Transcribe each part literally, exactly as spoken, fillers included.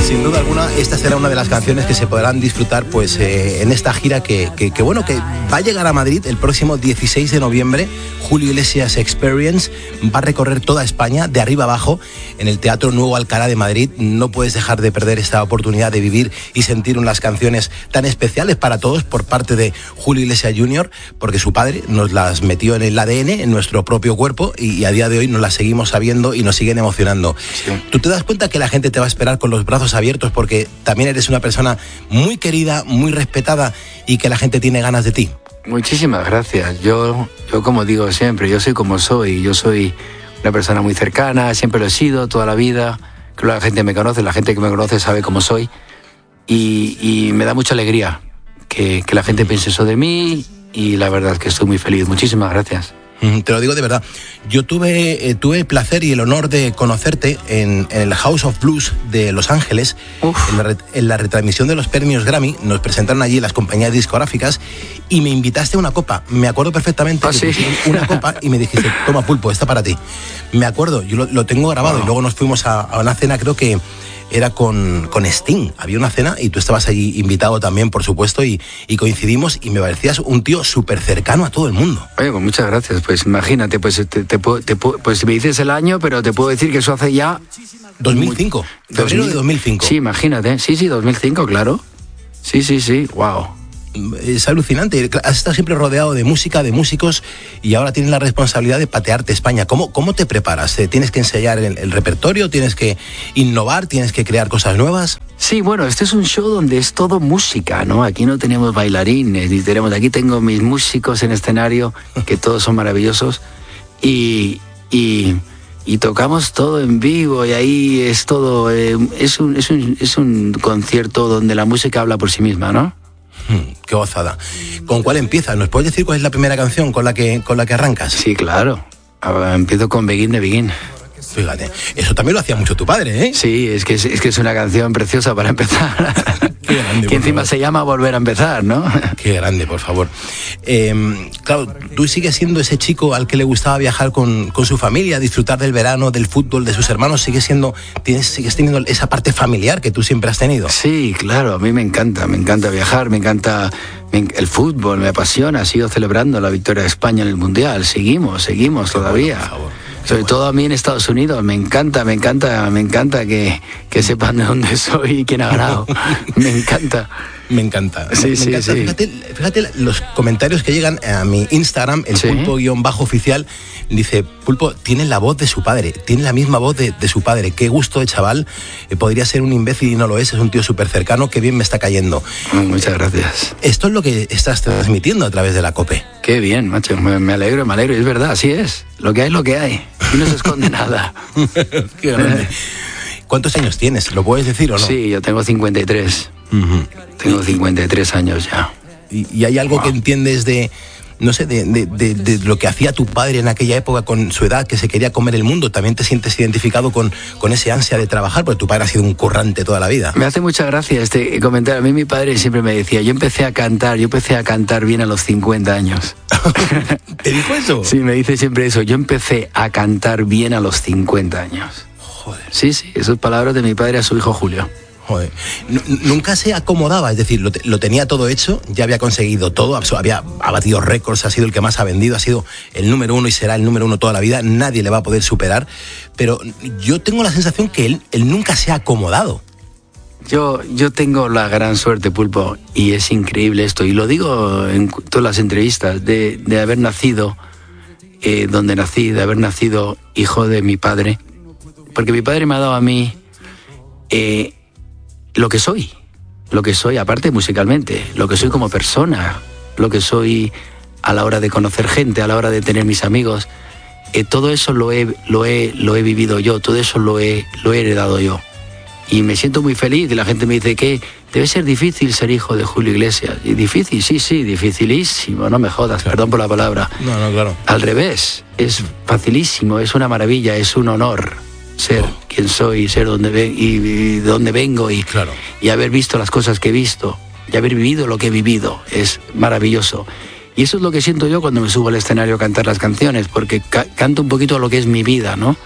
Sin duda alguna, esta será una de las canciones que se podrán disfrutar pues eh, en esta gira que, que, que, bueno, que va a llegar a Madrid el próximo dieciséis de noviembre. Julio Iglesias Experience va a recorrer toda España, de arriba abajo, en el Teatro Nuevo Alcalá de Madrid. No puedes dejar de perder esta oportunidad de vivir y sentir unas canciones tan especiales para todos por parte de Julio Iglesias junior, porque su padre nos las metió en el A D N, en nuestro propio cuerpo, y, y a día de hoy nos las seguimos sabiendo y nos siguen emocionando. Sí. ¿Tú te das cuenta que la gente te va a esperar con los brazos abiertos porque también eres una persona muy querida, muy respetada y que la gente tiene ganas de ti? Muchísimas gracias. Yo, yo como digo siempre, yo soy como soy. Yo soy una persona muy cercana, siempre lo he sido, toda la vida. Creo que la gente me conoce, la gente que me conoce sabe cómo soy. Y, y me da mucha alegría que, que la gente piense eso de mí, y la verdad es que estoy muy feliz. Muchísimas gracias. Te lo digo de verdad. Yo tuve, eh, tuve el placer y el honor de conocerte en, en el House of Blues de Los Ángeles, en la, en la retransmisión de los premios Grammy. Nos presentaron allí las compañías discográficas y me invitaste a una copa. Me acuerdo perfectamente. ¿Ah, sí? Una copa y me dijiste, toma, Pulpo, esta para ti. Me acuerdo, yo lo, lo tengo grabado. Wow. Y luego nos fuimos a, a una cena, creo que era con, con Sting. Había una cena y tú estabas allí invitado también, por supuesto, y, y coincidimos, y me parecías un tío súper cercano a todo el mundo. Oye, pues muchas gracias. Pues imagínate, pues te, te, te, pues me dices el año, pero te puedo decir que eso hace ya... dos mil cinco, febrero de dos mil cinco. Sí, imagínate. Sí, sí, dos mil cinco, claro. Sí, sí, sí, wow. Es alucinante. Has estado siempre rodeado de música, de músicos, y ahora tienes la responsabilidad de patearte España. ¿Cómo, cómo te preparas? ¿Tienes que ensayar el, el repertorio? ¿Tienes que innovar? ¿Tienes que crear cosas nuevas? Sí, bueno, este es un show donde es todo música, ¿no? Aquí no tenemos bailarines, ni tenemos... Aquí tengo mis músicos en escenario, que todos son maravillosos, y... y Y tocamos todo en vivo, y ahí es todo... Eh, es, un, es, un, es un concierto donde la música habla por sí misma, ¿no? Hmm, qué gozada. ¿Con cuál empiezas? ¿Nos puedes decir cuál es la primera canción con la que, con la que arrancas? Sí, claro. Empiezo con Begin de Begin. Fíjate, eso también lo hacía mucho tu padre, ¿eh? Sí, es que es, es, que es una canción preciosa para empezar. Qué grande, que encima favor. Se llama Volver a empezar, ¿no? Qué grande, por favor. Eh, claro, tú sigues siendo ese chico al que le gustaba viajar con, con su familia, disfrutar del verano, del fútbol, de sus hermanos. Sigues siendo, tienes, sigues teniendo esa parte familiar que tú siempre has tenido. Sí, claro, a mí me encanta, me encanta viajar, me encanta el fútbol, me apasiona. Sigo celebrando la victoria de España en el Mundial. Seguimos, seguimos Qué todavía. Bueno, por favor. Sobre bueno. todo a mí en Estados Unidos, me encanta, me encanta, me encanta que, que sepan de dónde soy y quién ha ganado. Me encanta. Me encanta. Sí, me sí, encanta. sí. Fíjate, fíjate los comentarios que llegan a mi Instagram, el ¿Sí? Pulpo-oficial. Dice, Pulpo, tiene la voz de su padre, tiene la misma voz de, de su padre. Qué gusto de chaval. Eh, podría ser un imbécil y no lo es, es un tío súper cercano, qué bien me está cayendo. Muchas gracias. Esto es lo que estás transmitiendo a través de la COPE. Qué bien, macho, me, me alegro, me alegro. Y es verdad, así es. Lo que hay es lo que hay. Y no se esconde nada. Qué grande. ¿Cuántos años tienes? ¿Lo puedes decir o no? Sí, yo tengo cincuenta y tres. Uh-huh. Tengo cincuenta y tres años ya. ¿Y, y hay algo wow. que entiendes de, no sé, de, de, de, de lo que hacía tu padre en aquella época con su edad, que se quería comer el mundo? ¿También te sientes identificado con, con ese ansia de trabajar? Porque tu padre ha sido un currante toda la vida. Me hace mucha gracia este comentario. A mí mi padre siempre me decía, yo empecé a cantar, yo empecé a cantar bien a los cincuenta años. ¿Te dijo eso? Sí, me dice siempre eso. Yo empecé a cantar bien a los cincuenta años. Joder. Sí, sí, esas palabras de mi padre a su hijo Julio. Joder. Nunca se acomodaba, es decir, lo, te, lo tenía todo hecho, ya había conseguido todo, había ha batido récords, ha sido el que más ha vendido, ha sido el número uno y será el número uno toda la vida, nadie le va a poder superar, pero yo tengo la sensación que él, él nunca se ha acomodado. Yo, yo tengo la gran suerte, Pulpo, y es increíble esto, y lo digo en todas las entrevistas, de, de haber nacido eh, donde nací, de haber nacido hijo de mi padre, porque mi padre me ha dado a mí eh, lo que soy, lo que soy, aparte musicalmente, lo que soy como persona, lo que soy a la hora de conocer gente, a la hora de tener mis amigos, eh, todo eso lo he, lo, he, lo he vivido yo, todo eso lo he, lo he heredado yo. Y me siento muy feliz, y la gente me dice que debe ser difícil ser hijo de Julio Iglesias. Y difícil, sí, sí, dificilísimo, no me jodas, claro. Perdón por la palabra. No, no, claro. Al revés, es facilísimo, es una maravilla, es un honor ser oh. quien soy, ser donde ven, y, y de dónde vengo, y, claro. y haber visto las cosas que he visto, y haber vivido lo que he vivido, es maravilloso. Y eso es lo que siento yo cuando me subo al escenario a cantar las canciones, porque ca- canto un poquito lo que es mi vida, ¿no?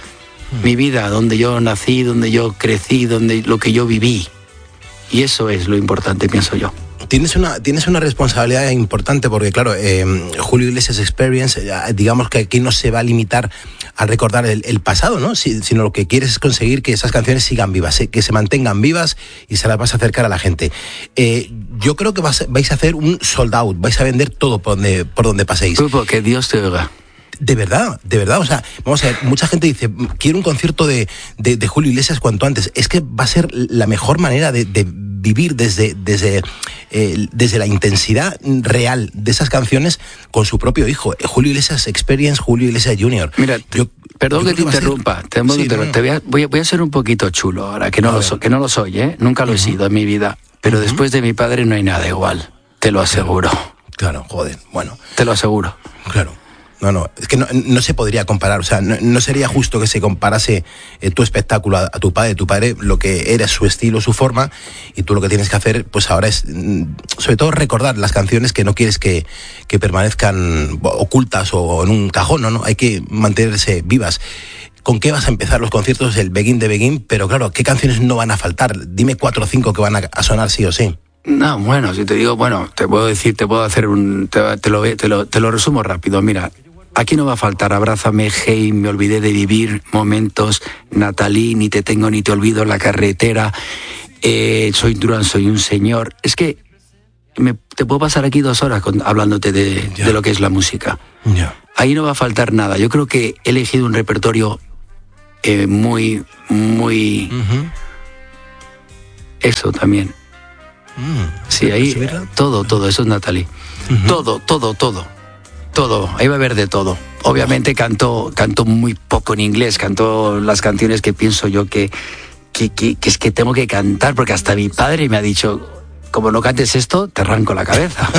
mm. mi vida, donde yo nací, donde yo crecí, donde lo que yo viví. Y eso es lo importante, pienso yo. Tienes una, tienes una responsabilidad importante porque, claro, eh, Julio Iglesias Experience, eh, digamos que aquí no se va a limitar a recordar el, el pasado, ¿no? Si, sino lo que quieres es conseguir que esas canciones sigan vivas, eh, que se mantengan vivas y se las vas a acercar a la gente. Eh, yo creo que vas, vais a hacer un sold out, vais a vender todo por donde, por donde paséis. Grupo, que Dios te oiga. De verdad, de verdad, o sea, vamos a ver, mucha gente dice, quiero un concierto de, de, de Julio Iglesias cuanto antes. Es que va a ser la mejor manera de, de vivir desde, desde, eh, desde la intensidad real de esas canciones con su propio hijo. Julio Iglesias Experience, Julio Iglesias Junior. Mira, yo, perdón yo que te interrumpa, te, sí, te, no. te voy, a, voy, a, voy a ser un poquito chulo ahora, que no, lo, so, que no lo soy, ¿eh? Nunca lo uh-huh. he sido en mi vida, pero uh-huh. después de mi padre no hay nada igual, te lo aseguro. Claro, claro, joder, bueno. Te lo aseguro. Claro. No, no, es que no, no se podría comparar, o sea, no, no sería justo que se comparase eh, tu espectáculo a, a tu padre, tu padre lo que era su estilo, su forma, y tú lo que tienes que hacer, pues ahora es, sobre todo, recordar las canciones que no quieres que, que permanezcan ocultas o en un cajón, ¿no? ¿no? Hay que mantenerse vivas. ¿Con qué vas a empezar los conciertos? El Begin de Begin, pero claro, ¿qué canciones no van a faltar? Dime cuatro o cinco que van a, a sonar sí o sí. No, bueno, si te digo, bueno, te puedo decir, te puedo hacer un, te, te, lo, te, lo, te lo resumo rápido, mira. Aquí no va a faltar Abrázame, Hey, Me olvidé de vivir, Momentos, Natalie, Ni te tengo ni te olvido, La carretera, eh, Soy Durán, soy un señor. Es que me, te puedo pasar aquí dos horas con, hablándote de, de lo que es la música. Yeah. Ahí no va a faltar nada. Yo creo que he elegido un repertorio eh, muy, muy... Uh-huh. Eso también. Mm, sí, ahí todo, todo, eso es Natalie. Uh-huh. Todo, todo, todo. Todo, ahí va a haber de todo. Obviamente canto, canto muy poco en inglés, canto las canciones que pienso yo que, que, que, que es que tengo que cantar, porque hasta mi padre me ha dicho, como no cantes esto, te arranco la cabeza.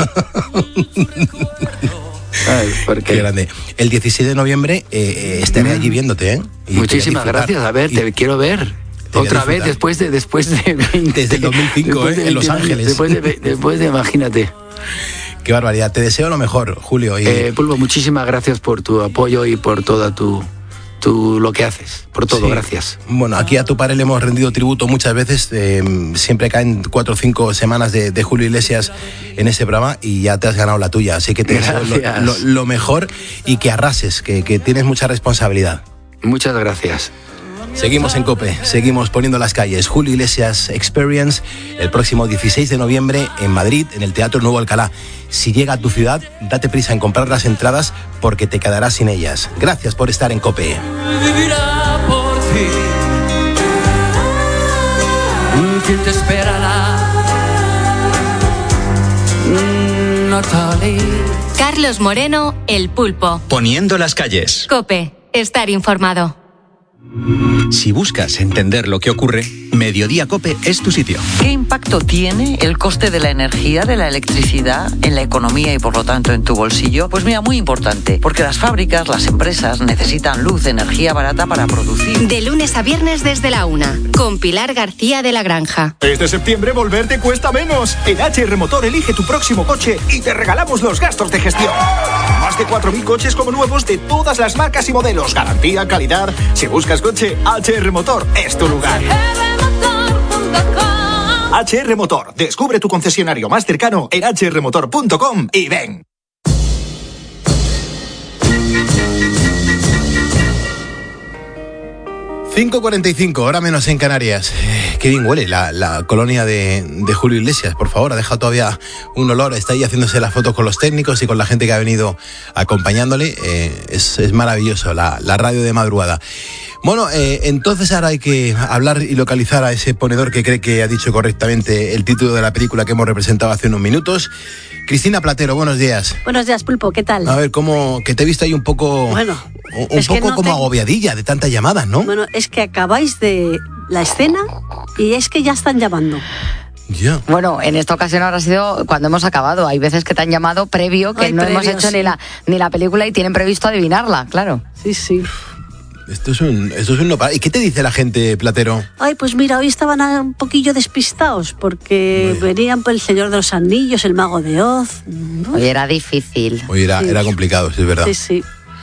Ay, porque... Qué grande. El dieciséis de noviembre eh, estaré allí viéndote, ¿eh? Y muchísimas gracias, a ver, te y... quiero ver. Otra vez después de después de veinte, desde el dos mil cinco, ¿eh? En Los Ángeles. Después de, después de imagínate. Qué barbaridad. Te deseo lo mejor, Julio. Y... Eh, Pulpo, muchísimas gracias por tu apoyo y por toda tu, tu lo que haces. Por todo, sí. Gracias. Bueno, aquí a tu padre le hemos rendido tributo muchas veces. Eh, siempre caen cuatro o cinco semanas de, de Julio Iglesias en ese programa y ya te has ganado la tuya. Así que te deseo lo, lo, lo mejor y que arrases, que, que tienes mucha responsabilidad. Muchas gracias. Seguimos en COPE, seguimos poniendo las calles. Julio Iglesias Experience, el próximo dieciséis de noviembre en Madrid, en el Teatro Nuevo Alcalá. Si llega a tu ciudad, date prisa en comprar las entradas porque te quedarás sin ellas. Gracias por estar en COPE. Vivirá por ti. ¿Quién te esperará? Natalie. Carlos Moreno, El Pulpo. Poniendo las calles. COPE, estar informado. Si buscas entender lo que ocurre, Mediodía COPE es tu sitio. ¿Qué impacto tiene el coste de la energía, de la electricidad, en la economía y por lo tanto en tu bolsillo? Pues mira, muy importante, porque las fábricas, las empresas necesitan luz, energía barata para producir. De lunes a viernes desde la una, con Pilar García de la Granja. Este septiembre volver te cuesta menos. En H R Motor elige tu próximo coche y te regalamos los gastos de gestión. Más de cuatro mil coches como nuevos de todas las marcas y modelos. Garantía, calidad. Si buscas coche, H R Motor es tu lugar. H R Motor. Descubre tu concesionario más cercano en h r motor punto com y ven. cinco cuarenta y cinco, hora menos en Canarias. Eh, qué bien huele la, la colonia de, de Julio Iglesias. Por favor, ha dejado todavía un olor. Está ahí haciéndose las fotos con los técnicos y con la gente que ha venido acompañándole. Eh, es, es maravilloso, la, la radio de madrugada. Bueno, eh, entonces ahora hay que hablar y localizar a ese ponedor que cree que ha dicho correctamente el título de la película que hemos representado hace unos minutos. Cristina Platero, buenos días. Buenos días, Pulpo, ¿qué tal? A ver, ¿cómo, que te he visto ahí un poco, bueno, un poco no como te... agobiadilla de tantas llamadas, ¿no? Bueno, es que acabáis de la escena y es que ya están llamando. Yeah. Bueno, en esta ocasión ahora ha sido cuando hemos acabado. Hay veces que te han llamado previo, que Ay, no previo, hemos hecho sí. ni, la, ni la película y tienen previsto adivinarla, claro. Sí, sí. Esto es un, esto es un no para. ¿Y qué te dice la gente, Platero? Ay, pues mira, hoy estaban un poquillo despistados porque Muy venían por El Señor de los Anillos, El Mago de Oz. Hoy era difícil. Hoy era, sí. era complicado, sí, es verdad. Sí, sí.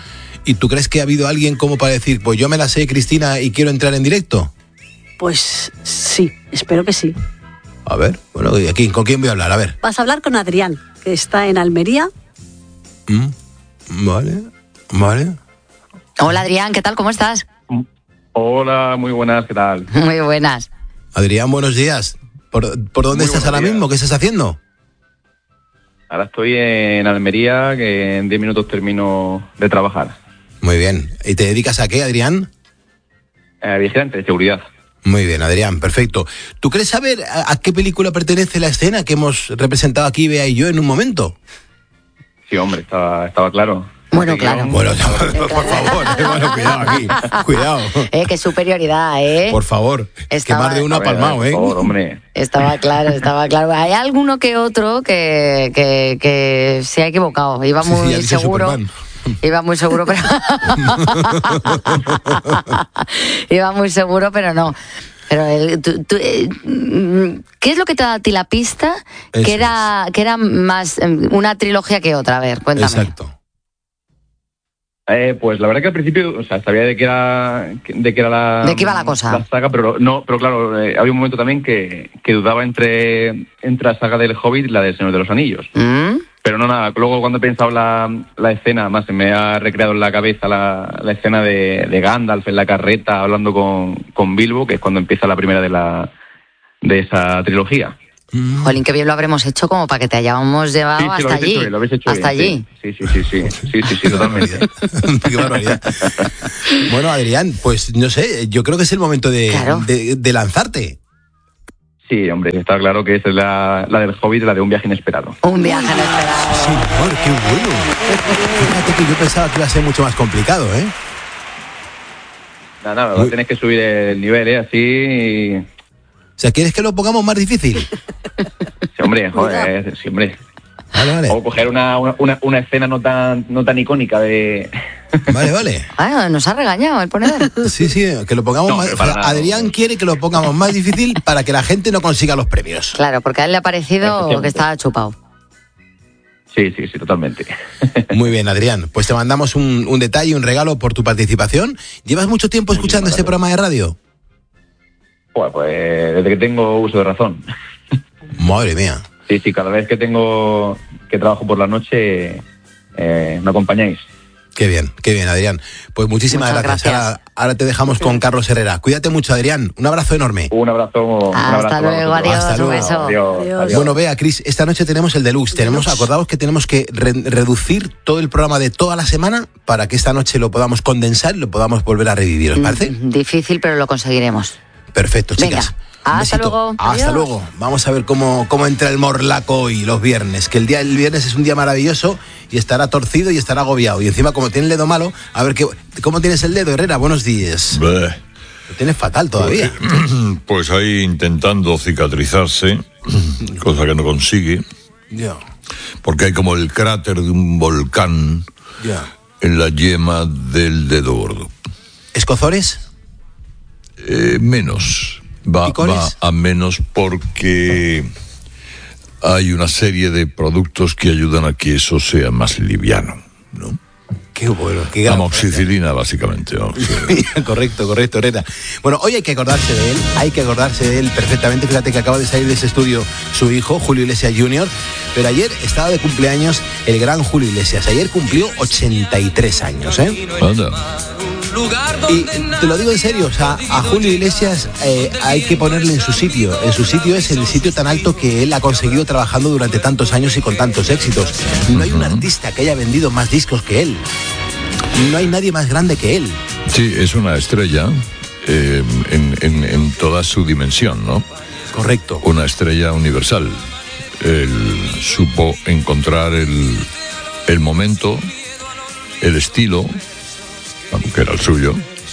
¿Y tú crees que ha habido alguien como para decir, pues yo me la sé, Cristina, y quiero entrar en directo? Pues sí, espero que sí. A ver, bueno, ¿y aquí con quién voy a hablar? A ver. Vas a hablar con Adrián, que está en Almería. Mm, vale, vale. Hola Adrián, ¿qué tal? ¿Cómo estás? Hola, muy buenas, ¿qué tal? Muy buenas. Adrián, buenos días. ¿Por, por dónde Muy estás ahora días. mismo? ¿Qué estás haciendo? Ahora estoy en Almería, que en diez minutos termino de trabajar. Muy bien. ¿Y te dedicas a qué, Adrián? Eh, vigilante de seguridad. Muy bien, Adrián, perfecto. ¿Tú crees saber a, a qué película pertenece la escena que hemos representado aquí, Bea y yo, en un momento? Sí, hombre, estaba, estaba claro. Bueno, Sí, claro. ¿no? Bueno, por favor, eh, bueno, cuidado aquí, cuidado. Eh, qué superioridad, ¿eh? Por favor, Estaba- que más de uno A ha ver, palmado, ¿eh? Por favor, hombre. Estaba claro, estaba claro. Hay alguno que otro que, que, que se ha equivocado. Iba Sí, sí, muy ya dice seguro. Superman. Iba muy seguro, pero... Iba muy seguro, pero no. Pero el- tú- tú, eh, mm, ¿qué es lo que te da a ti la pista Eso que era, que era más eh, una trilogía que otra? A ver, cuéntame. Exacto. Eh, pues la verdad que al principio, o sea, sabía de qué era, de qué era la, ¿De qué iba la cosa? la saga, pero no, pero claro, eh, había un momento también que, que dudaba entre, entre la saga del Hobbit y la del Señor de los Anillos. ¿Mm? Pero no nada, luego cuando he pensado la, la escena, más se me ha recreado en la cabeza la, la escena de, de Gandalf en la carreta hablando con, con Bilbo, que es cuando empieza la primera de la de esa trilogía. Jolín, qué bien lo habremos hecho como para que te hayamos llevado Sí, sí, lo hasta habéis allí. hecho bien, lo habéis hecho hasta bien, allí. Sí, sí, sí, sí, sí, sí, sí, sí, totalmente. Qué barbaridad. Bueno, Adrián, pues no sé, yo creo que es el momento de, Claro. de, de lanzarte. Sí, hombre, está claro que esa es la, la del Hobbit, la de Un viaje inesperado. Un viaje inesperado. Señor, qué bueno. Fíjate que yo pensaba que iba a ser mucho más complicado, ¿eh? Nada, nada, Uy. tienes que subir el nivel, ¿eh? Así... O sea, ¿quieres que lo pongamos más difícil? Sí, hombre, joder, sí, hombre. Vale, vale. O coger una, una, una escena no tan, no tan icónica de... Vale, vale. Ah, nos ha regañado el ponedor. Sí, sí, que lo pongamos No, más. pero para o sea, nada. Adrián quiere que lo pongamos más difícil para que la gente no consiga los premios. Claro, porque a él le ha parecido Efectivamente. que estaba chupado. Sí, sí, sí, totalmente. Muy bien, Adrián. Pues te mandamos un, un detalle, un regalo por tu participación. ¿Llevas mucho tiempo escuchando Muchísimas este gracias. programa de radio? Pues, pues desde que tengo uso de razón. Madre mía. Sí, sí, cada vez que tengo que trabajo por la noche eh, me acompañáis. Qué bien, qué bien, Adrián. Pues muchísimas Muchas gracias. gracias. Ahora, ahora te dejamos con Carlos Herrera. Cuídate mucho, Adrián. Un abrazo enorme. Un abrazo. un Hasta abrazo para luego, vosotros. adiós, Hasta un luego. beso. Adiós, Adiós. adiós. Bueno, vea, Cris, esta noche tenemos el deluxe. Tenemos, acordaos que tenemos que re- reducir todo el programa de toda la semana para que esta noche lo podamos condensar y lo podamos volver a revivir. ¿Os parece? Mm, Difícil, pero lo conseguiremos. Perfecto, Venga, chicas. hasta Un besito. luego. Hasta Adiós. luego. Vamos a ver cómo, cómo entra el morlaco hoy, los viernes. Que el día el viernes es un día maravilloso y estará torcido y estará agobiado. Y encima, como tiene el dedo malo, a ver qué, cómo tienes el dedo, Herrera. Buenos días. Bleh. Lo tienes fatal todavía. Pues ahí intentando cicatrizarse, cosa que no consigue, Ya, porque hay como el cráter de un volcán ya. en la yema del dedo gordo. ¿Escozores? Eh, menos, va, ¿Picones? va a menos porque hay una serie de productos que ayudan a que eso sea más liviano, ¿no? Qué bueno, qué gran Amoxicilina, básicamente. ¿no? Sí. Correcto, correcto, Herrera. Bueno, hoy hay que acordarse de él, hay que acordarse de él perfectamente. Fíjate que acaba de salir de ese estudio su hijo, Julio Iglesias junior Pero ayer estaba de cumpleaños el gran Julio Iglesias. Ayer cumplió ochenta y tres años, ¿eh? Anda. Y te lo digo en serio, o sea, a Julio Iglesias eh, hay que ponerle en su sitio. En su sitio es el sitio tan alto que él ha conseguido trabajando durante tantos años y con tantos éxitos. No hay un artista que haya vendido más discos que él. No hay nadie más grande que él. Sí, es una estrella eh, en, en, en toda su dimensión, ¿no? Correcto. Una estrella universal. Él supo encontrar el, el momento, el estilo, aunque era el suyo,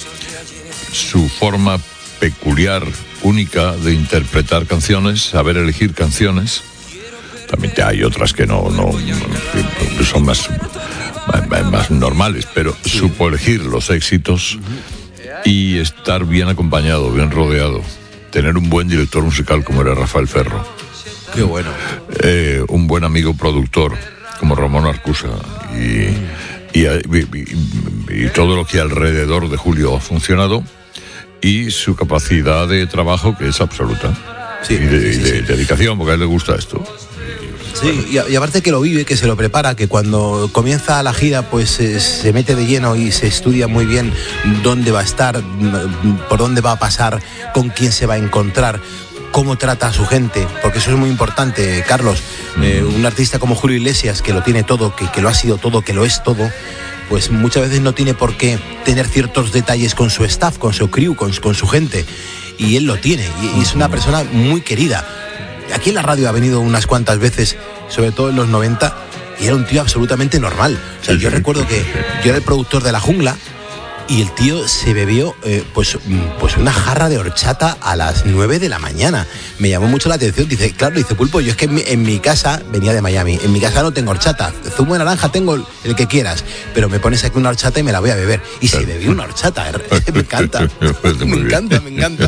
su forma peculiar, única de interpretar canciones, saber elegir canciones. También hay otras que no, no, no son más, más, más normales, pero supo elegir los éxitos y estar bien acompañado, bien rodeado. Tener un buen director musical como era Rafael Ferro. Qué bueno. Eh, un buen amigo productor como Ramón Arcusa y, y, y, y todo lo que alrededor de Julio ha funcionado y su capacidad de trabajo, que es absoluta. Sí, y de, sí, sí, de sí. dedicación, porque a él le gusta esto. Sí, y, y aparte que lo vive, que se lo prepara, que cuando comienza la gira pues eh, se mete de lleno y se estudia muy bien dónde va a estar, por dónde va a pasar, con quién se va a encontrar, cómo trata a su gente, porque eso es muy importante, Carlos. Eh, un artista como Julio Iglesias, que lo tiene todo, que, que lo ha sido todo, que lo es todo, pues muchas veces no tiene por qué tener ciertos detalles con su staff, con su crew, con, con su gente, y él lo tiene, y, y es una persona muy querida. Aquí en la radio ha venido unas cuantas veces, sobre todo en los noventa, y era un tío absolutamente normal. O sea, yo recuerdo que yo era el productor de La Jungla y el tío se bebió eh, pues, pues una jarra de horchata a las nueve de la mañana. Me llamó mucho la atención. Dice, claro, dice, Pulpo, yo es que en mi, en mi casa, venía de Miami, en mi casa no tengo horchata. Zumo de naranja tengo el, el que quieras, pero me pones aquí una horchata y me la voy a beber. Y se bebió una horchata. Me encanta. Me encanta, me encanta.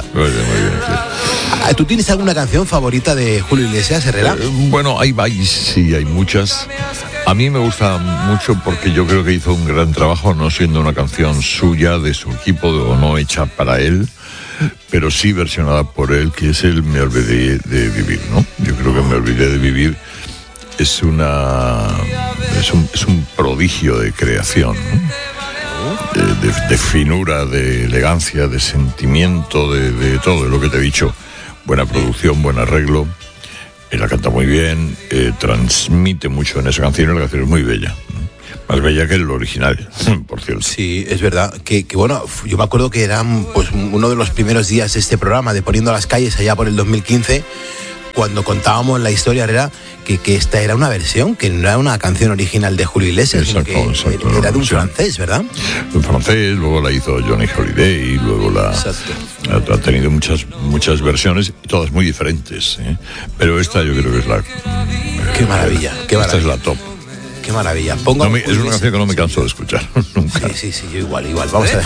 ¿Tú tienes alguna canción favorita de Julio Iglesias, Herrera? Eh, bueno, hay, hay, sí, hay muchas. A mí me gusta mucho porque yo creo que hizo un gran trabajo, no siendo una canción suya, de su equipo, o no hecha para él, pero sí versionada por él, que es el Me olvidé de vivir, ¿no? Yo creo que Me olvidé de vivir es una es un, es un prodigio de creación, ¿no? de, de, de finura, de elegancia, de sentimiento, de, de todo lo que te he dicho. Buena producción, buen arreglo. Él la canta muy bien, eh, transmite mucho en esa canción, y la canción es muy bella. Más bella que el original, por cierto. Sí, es verdad. Que, que bueno, yo me acuerdo que era pues, uno de los primeros días de este programa, de Poniendo las Calles, allá por el dos mil quince, cuando contábamos la historia, era que, que esta era una versión, que no era una canción original de Julio Iglesias, exacto, sino que exacto, era de un sí. francés, ¿verdad? Un francés, luego la hizo Johnny Holiday, y luego la ha, ha tenido muchas muchas versiones, todas muy diferentes, ¿eh? Pero esta yo creo que es la... Qué maravilla, qué maravilla. Esta es la top. Qué maravilla. Pongo no me, es una canción que no me canso de escuchar nunca. Sí, sí, sí, yo igual, igual. Vamos a